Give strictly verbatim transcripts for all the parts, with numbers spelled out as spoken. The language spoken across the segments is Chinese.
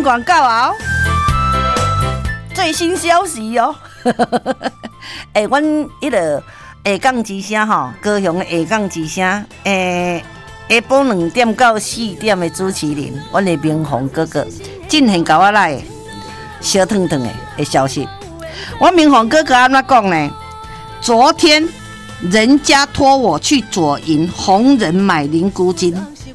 广告啊！最新消息哦！哎、欸，阮迄个下港之声吼，高雄的下港之声，诶、欸，下晡两点到四点的主持人，阮的明宏哥哥，进行甲我来的小烫烫的的消息。我明宏哥哥安怎讲呢？昨天人家托我去左营红人买灵菇精，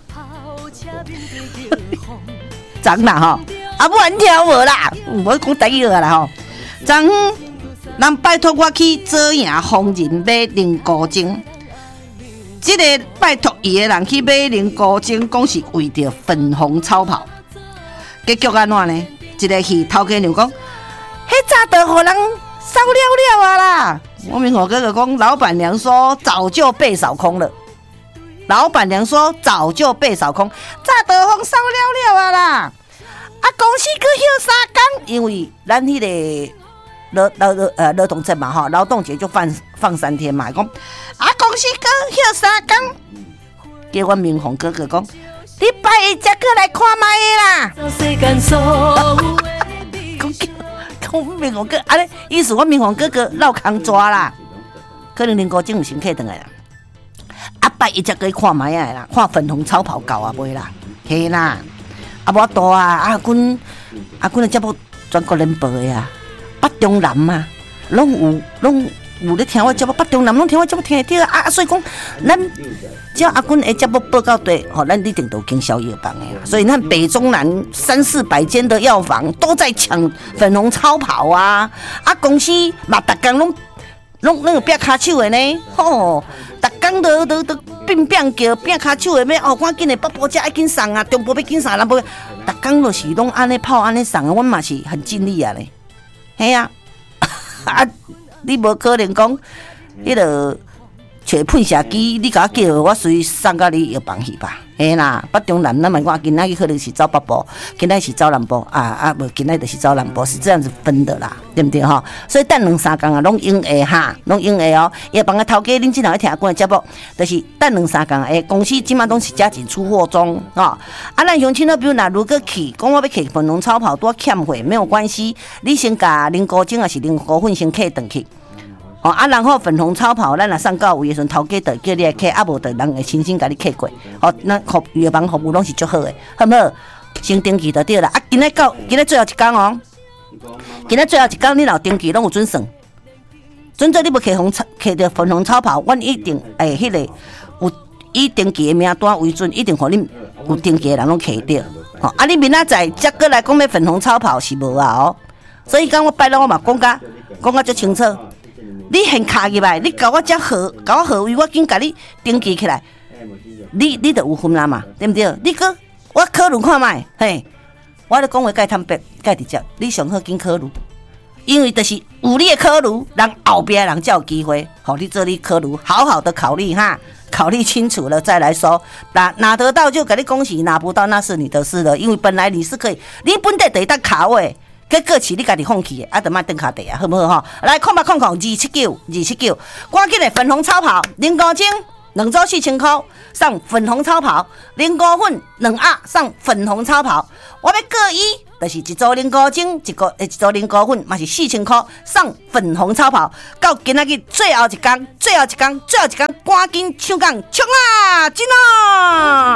长啦吼，啊不然听无啦，我讲台语啦吼，昨人拜托我去左营红人买灵菇精，这个拜托伊的人去买灵菇精，讲是为着粉红超跑，结局安怎呢？一个戏头家娘讲，迄早就互人烧了了啊啦！我明火哥哥讲，老板娘说早就被扫空了。老板娘说早就被扫空，早就互烧了了啊啦！啊，公司去休三天，因为咱迄、那个劳劳呃劳动节嘛吼，劳动节就放放三天嘛。讲啊，公司去休三天，叫我明红哥哥讲，你拜一才过来看卖的啦。讲明宏哥，啊咧，意思我明宏哥哥绕空抓啦，可能灵菇精有先客转来啦。啊，拜一只去看卖啊啦，看粉红超跑狗啊袂啦，嘿啦，啊无多啊，阿君阿君的节目全国联播的啊，北中南嘛，拢有拢有咧听我节目，北中南拢听我节目听得到啊，所以讲咱只要阿君的节目报告对，吼，咱一定都经销药房的啦。所以咱北中南三四百间的药房都在抢粉红超跑啊！啊，公司嘛，逐工拢拢那个拼骹手的呢，吼，逐工都都都拼拼叫拼骹手的，要哦，赶紧的北部车要紧送啊，中部要紧送，南部逐工就是拢安尼跑安尼送啊，阮嘛是很尽力啊咧，嘿啊，啊，你无可能讲迄个。找喷射机，你甲我叫，我随送到你药房去吧。嘿啦，北中南，咱咪讲今仔可能是走北部，今仔是走南部，啊啊，无今仔就是走南部，是这样子分的啦，对不对哈？所以等两三天啊，拢用的哈，拢用的哦。药房的头家，恁经常去听我的节目，就是等两三天诶，公司即马拢是加紧出货中哦。啊，咱乡亲呢，比如若如果去，讲我要去粉红超跑多欠货，没有关系，你先甲灵菇精还是灵菇粉先客转去。哦，啊，然后粉红超跑，咱若送到位的时阵，头家就叫你来客，啊无就人会亲身甲你客过。哦，咱服药房服务拢是足好的，好不好？先登记就对了。啊，今日到今日最后一天哦，今日最后一天你若登记拢有准算。准做你要客红超客着粉红超跑，阮一定诶，迄、那个有已登记的名单为准，一定互恁有登记的人拢客着。哦，啊，你明仔载再过来讲要粉红超跑是无啊？哦，所以讲我摆了我嘛讲甲讲甲足清楚。你现卡入来，你甲我只号，甲我号位，我紧甲你登记起来。你你就有分啦嘛，对不对？你个我考虑看卖，嘿，我咧讲话该坦白，该直接，你上好紧考虑，因为就是有你的考虑，人后边人才有机会，好，你这里考虑，好好的考虑哈，考虑清楚了再来说。拿拿得到就给你恭喜，拿不到那是你的事了，因为本来你是可以，你本来得当卡位。结果是你家己放弃的，啊，就莫登卡地啊，好不好哈？来，空吧空空，二七九，二七九，赶紧的粉红超跑，灵菇精两组四千块，上粉红超跑，灵菇粉两盒上粉红超跑，我要各一，就是一组灵菇精，一个一组灵菇粉，嘛是四千块，上粉红超跑。到今仔日最后一天，最后一天，最后一天，赶紧抢港冲啊，进啊！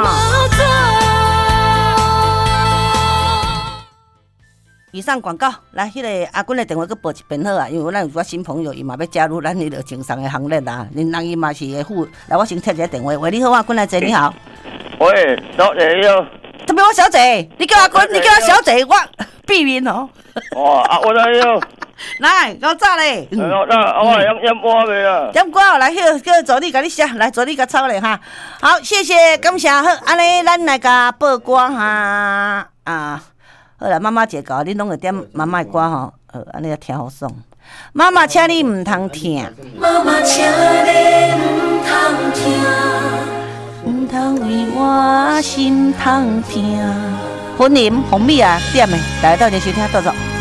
以上广告，来，迄、那个阿君的电话去报一遍好啊，因为咱有个新朋友，伊嘛要加入咱迄个经商的行列啦。恁人伊嘛是会付，来，我先贴一个电话。喂，你好，阿君来姐，你好。 喂，小姐你好。 特别我小姐，你叫阿君，你叫我小姐，我避免哦。 哦，阿君你好。 来，我早咧。 嗯，那我饮饮歌未啊？ 饮歌来，迄个叫助理甲你写，来助理甲抄咧哈。好，谢谢，感谢好，安尼咱来甲报歌哈啊。好啦，妈妈节搞，你拢会点妈妈的歌吼，呃，安尼听好爽。妈妈，请你唔通听。妈妈，请你唔通听，唔通为我心痛听。婚姻红米啊，点的，大家到底收听，到走。